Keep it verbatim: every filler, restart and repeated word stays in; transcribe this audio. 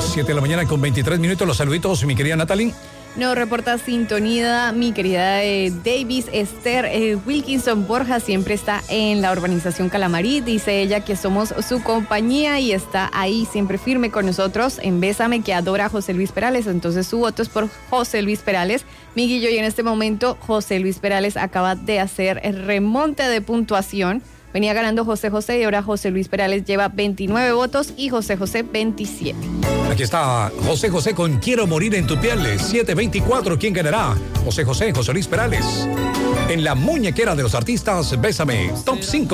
siete de la mañana con veintitrés minutos. Los saluditos, mi querida Natalie. Nos reporta sintonía mi querida eh, Davis Esther eh, Wilkinson Borja, siempre está en la urbanización Calamarí, dice ella que somos su compañía y está ahí siempre firme con nosotros en Bésame, que adora a José Luis Perales, entonces su voto es por José Luis Perales. Miguillo, y en este momento José Luis Perales acaba de hacer el remonte de puntuación. Venía ganando José José y ahora José Luis Perales lleva veintinueve votos y José José veintisiete. Aquí está José José con Quiero Morir en tu Piel, siete veinticuatro. ¿Quién ganará? José José, José Luis Perales. En la muñequera de los artistas, Bésame, top cinco.